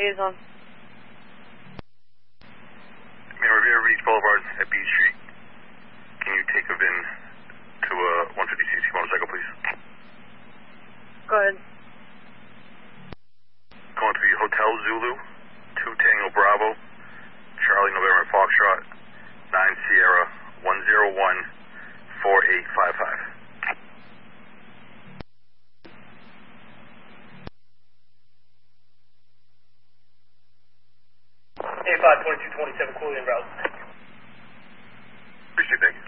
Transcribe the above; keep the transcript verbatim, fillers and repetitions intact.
liaison. Main Riviera Beach Boulevard at Beach Street. Can you take a V I N to a one fifty C C motorcycle, please? Go ahead. Going to the Hotel Zulu, two Tango Bravo, Charlie November Foxtrot, nine Sierra, one zero one, four eight five five. A five, twenty-two twenty-seven, Cooley en route. Appreciate it, thank you.